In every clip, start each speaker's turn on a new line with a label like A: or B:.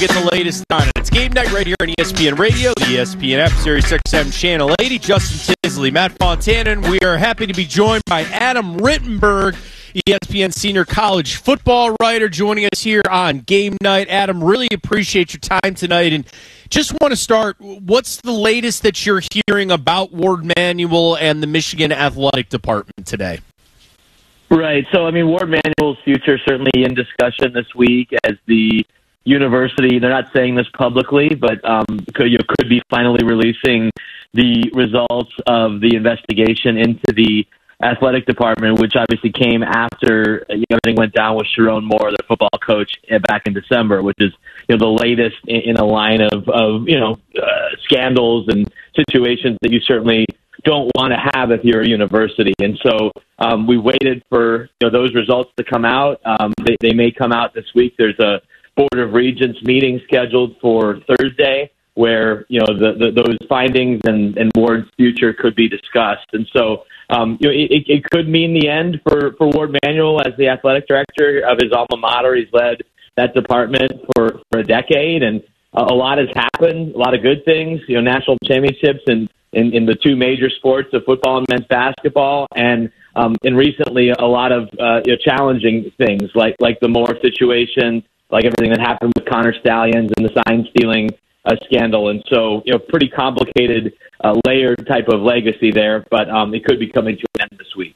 A: get the latest on it. It's Game Night right here on ESPN Radio, the ESPN app, Sirius XM Channel 80. Justin Tinsley, Matt Fontana, and we are happy to be joined by Adam Rittenberg, ESPN senior college football writer, joining us here on Game Night. Adam, really appreciate your time tonight, and just want to start, what's the latest that you're hearing about Warde Manuel and the Michigan Athletic Department today?
B: Right. So, Warde Manuel's future certainly in discussion this week as the university, they're not saying this publicly, but could be finally releasing the results of the investigation into the athletic department, which obviously came after everything went down with Sharon Moore, the football coach, back in December, which is the latest in a line of scandals and situations that you certainly don't want to have if you're a university. And so we waited for those results to come out. They may come out this week. There's a Board of Regents meeting scheduled for Thursday where those findings and Warde's future could be discussed. And so it could mean the end for Warde Manuel as the athletic director of his alma mater. He's led that department for a decade, and a lot has happened, a lot of good things, national championships and in the two major sports of football and men's basketball, and recently a lot of challenging things like the Moore situation, like everything that happened with Connor Stalions and the sign stealing scandal. And so, pretty complicated, layered type of legacy there, but it could be coming to an end this week.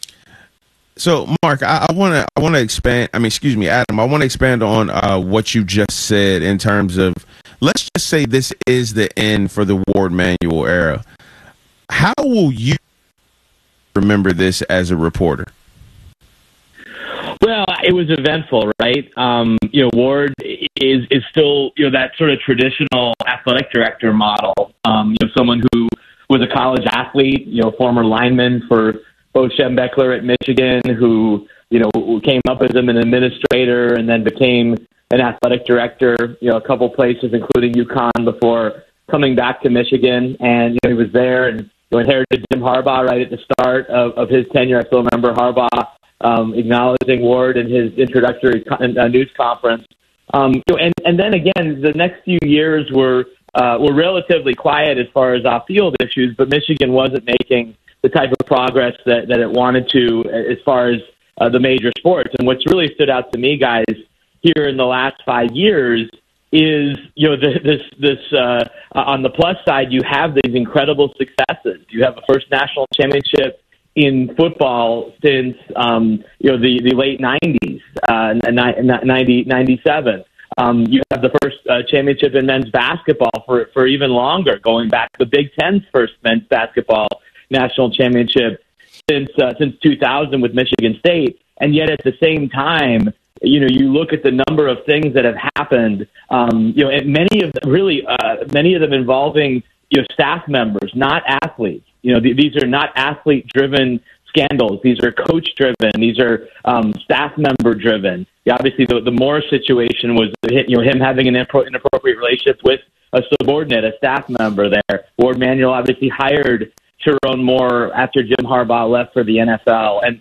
C: So, Mark, I want to expand. Adam, I want to expand on what you just said in terms of, let's just say this is the end for the Warde Manuel era. How will you remember this as a reporter?
B: Well, it was eventful, right? Warde is still, that sort of traditional athletic director model. Someone who was a college athlete, former lineman for Bo Schembechler at Michigan, who, came up as an administrator and then became an athletic director, a couple places, including UConn, before coming back to Michigan. And, he was there and inherited Jim Harbaugh right at the start of his tenure. I still remember Harbaugh acknowledging Warde in his introductory news conference. And then again, the next few years were relatively quiet as far as off-field issues, but Michigan wasn't making the type of progress that it wanted to as far as the major sports. And what's really stood out to me, guys, here in the last 5 years is, this on the plus side, you have these incredible successes. You have a first national championship in football since, the late 90s, 97. You have the first championship in men's basketball for even longer, going back to the Big Ten's first men's basketball national championship since 2000 with Michigan State. And yet at the same time, you look at the number of things that have happened, and many of them involving, staff members, not athletes. These are not athlete-driven scandals. These are coach-driven. These are staff member-driven. Obviously, the Moore situation was, him having an inappropriate relationship with a subordinate, a staff member there. Warde Manuel obviously hired Sharon Moore after Jim Harbaugh left for the NFL. And,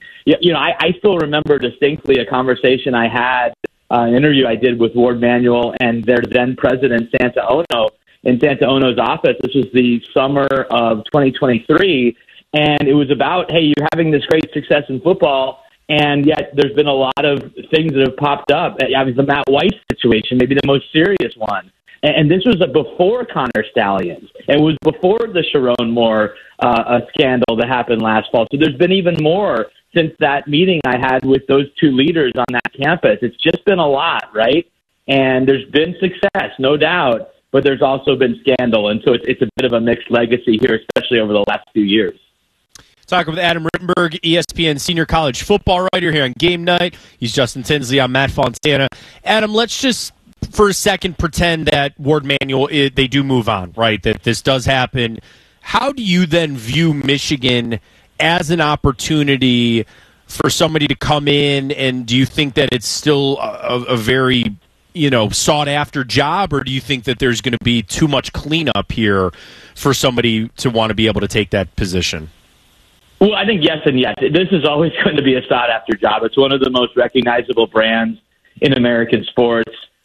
B: I still remember distinctly a conversation I had, an interview I did with Warde Manuel and their then president, Santa Ono, in Santa Ono's office. This was the summer of 2023. And it was about, hey, you're having this great success in football, and yet there's been a lot of things that have popped up. I mean, the Matt Weiss situation, maybe the most serious one. And this was before Connor Stalions. It was before the Sharon Moore scandal that happened last fall. So there's been even more since that meeting I had with those two leaders on that campus. It's just been a lot, right? And there's been success, no doubt, but there's also been scandal. And so it's a bit of a mixed legacy here, especially over the last few years.
A: Talking with Adam Rittenberg, ESPN senior college football writer here on Game Night. He's Justin Tinsley. I'm Matt Fontana. Adam, let's just for a second pretend that Warde Manuel, they do move on, right, that this does happen. How do you then view Michigan as an opportunity for somebody to come in, and do you think that it's still a very sought-after job, or do you think that there's going to be too much cleanup here for somebody to want to be able to take that position?
B: Well, I think yes and yes. This is always going to be a sought-after job. It's one of the most recognizable brands in American sports.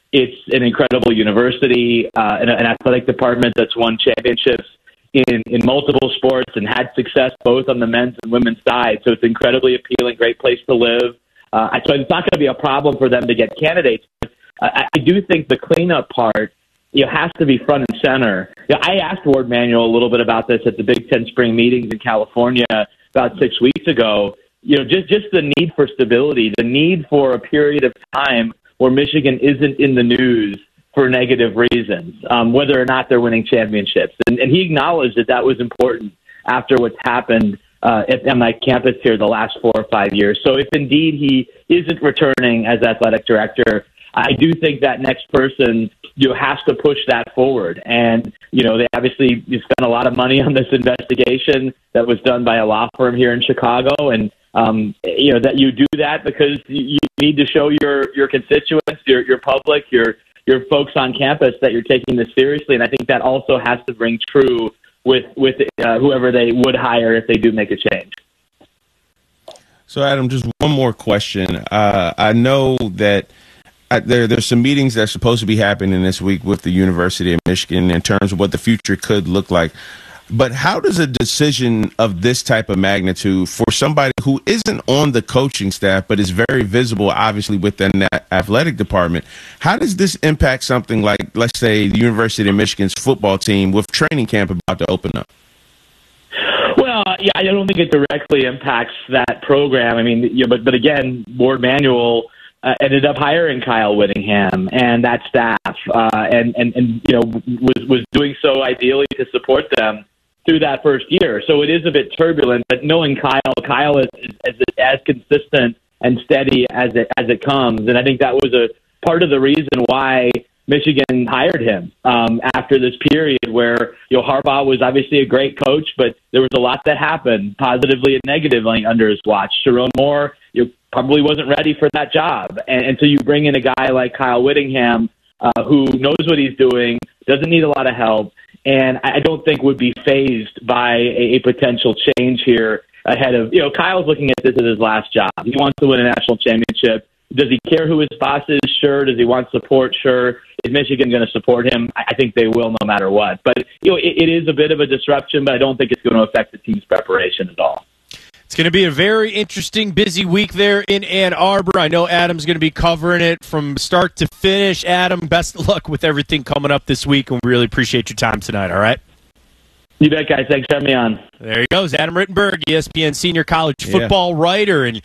B: It's an incredible university, an athletic department that's won championships in multiple sports and had success both on the men's and women's side. So it's incredibly appealing, great place to live. So it's not going to be a problem for them to get candidates. But I do think the cleanup part has to be front and center. I asked Ward Manuel a little bit about this at the Big Ten spring meetings in California about 6 weeks ago. Just the need for stability, the need for a period of time where Michigan isn't in the news for negative reasons, whether or not they're winning championships. And he acknowledged that was important after what's happened on my campus here the last 4 or 5 years. So if indeed he isn't returning as athletic director, I do think that next person has to push that forward. And, they obviously spent a lot of money on this investigation that was done by a law firm here in Chicago. And, that you do that because you need to show your constituents, your public, your folks on campus that you're taking this seriously. And I think that also has to ring true with whoever they would hire if they do make a change.
C: So, Adam, just one more question. I know that there's some meetings that's supposed to be happening this week with the University of Michigan in terms of what the future could look like. But how does a decision of this type of magnitude for somebody who isn't on the coaching staff but is very visible, obviously, within that athletic department, how does this impact something like, let's say, the University of Michigan's football team with training camp about to open up?
B: Well, yeah, I don't think it directly impacts that program. I mean, but again, Ward Manuel ended up hiring Kyle Whittingham and that staff, and was doing so ideally to support them through that first year. So it is a bit turbulent, but knowing Kyle is as consistent and steady as it comes, and I think that was a part of the reason why Michigan hired him after this period where Harbaugh was obviously a great coach, but there was a lot that happened positively and negatively under his watch. Sharon Moore probably wasn't ready for that job, and so you bring in a guy like Kyle Whittingham who knows what he's doing, doesn't need a lot of help, and I don't think would be fazed by a potential change here ahead of, Kyle's looking at this as his last job. He wants to win a national championship. Does he care who his boss is? Sure. Does he want support? Sure. Is Michigan going to support him? I think they will no matter what. But, it is a bit of a disruption, but I don't think it's going to affect the team's preparation at all.
A: It's going to be a very interesting, busy week there in Ann Arbor. I know Adam's going to be covering it from start to finish. Adam, best of luck with everything coming up this week, and we really appreciate your time tonight, all right?
B: You bet, guys. Thanks for having me on.
A: There he goes, Adam Rittenberg, ESPN senior college football writer, and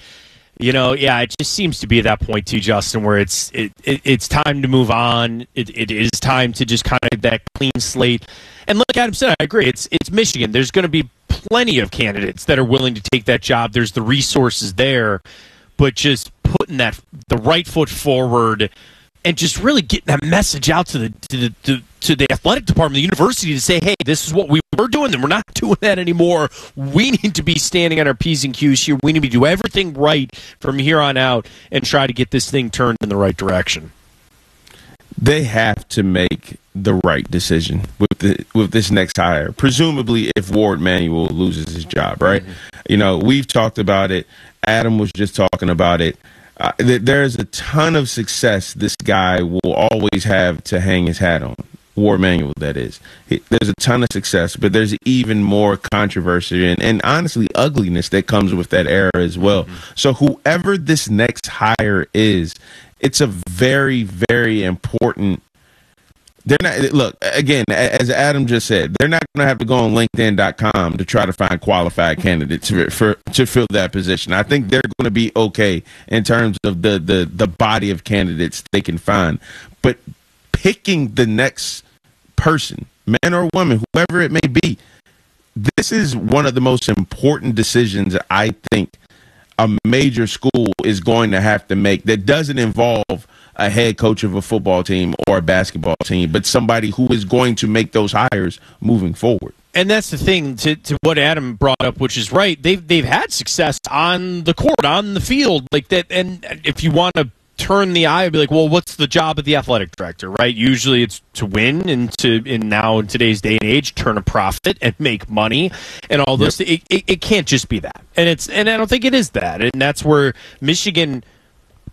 A: it just seems to be at that point too, Justin, where it's time to move on. It is time to just kind of that clean slate. And like Adam said, I agree. It's Michigan. There's going to be plenty of candidates that are willing to take that job. There's the resources there, but just putting the right foot forward and just really getting that message out to the athletic department of the university to say, hey, this is what we were doing, and we're not doing that anymore. We need to be standing on our P's and Q's here. We need to do everything right from here on out and try to get this thing turned in the right direction.
C: They have to make the right decision with this next hire. Presumably, if Ward Manuel loses his job, right? Mm-hmm. We've talked about it. Adam was just talking about it. There's a ton of success this guy will always have to hang his hat on. Ward Manuel, that is. There's a ton of success, but there's even more controversy and honestly ugliness that comes with that era as well. Mm-hmm. So whoever this next hire is, it's a very, very important. They're not, look, again, as Adam just said, they're not going to have to go on LinkedIn.com to try to find qualified candidates to fill that position. I think they're going to be okay in terms of the body of candidates they can find. But picking the next person, man or woman, whoever it may be, this is one of the most important decisions I think a major school is going to have to make that doesn't involve a head coach of a football team or a basketball team, but somebody who is going to make those hires moving forward.
A: And that's the thing to what Adam brought up, which is right. They've had success on the court, on the field, like that. And if you want to turn the eye and be like, well, what's the job of the athletic director, right? Usually it's to win and now in today's day and age, turn a profit and make money and all those. Yep. It can't just be that. And I don't think it is that. And that's where Michigan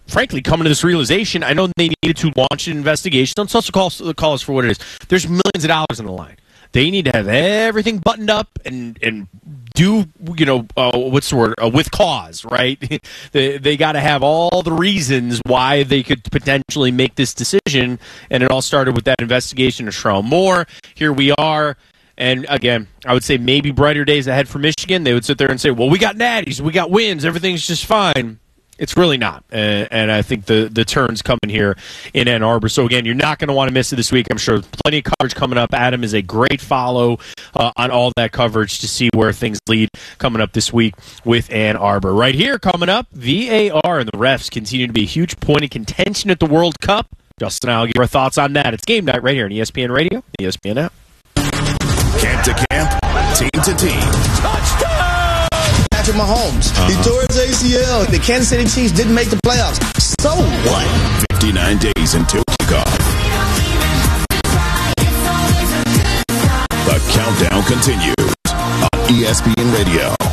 A: frankly, coming to this realization. I know they needed to launch an investigation. Let's also call us for what it is. There's millions of dollars on the line. They need to have everything buttoned up and do, what's the word, with cause, right? they got to have all the reasons why they could potentially make this decision, and it all started with that investigation of Sherrone Moore. Here we are, and again, I would say maybe brighter days ahead for Michigan. They would sit there and say, well, we got natties, we got wins, everything's just fine. It's really not, and I think the turn's coming here in Ann Arbor. So, again, you're not going to want to miss it this week. I'm sure plenty of coverage coming up. Adam is a great follow on all that coverage to see where things lead coming up this week with Ann Arbor. Right here coming up, VAR and the refs continue to be a huge point of contention at the World Cup. Justin and I will give our thoughts on that. It's game night right here on ESPN Radio, the ESPN app.
D: Camp to camp, team to team.
E: Touchdown! Patrick Mahomes. He tore his ACL. The Kansas City Chiefs didn't make the playoffs. So what?
D: 59 days until kickoff. The countdown continues on ESPN Radio.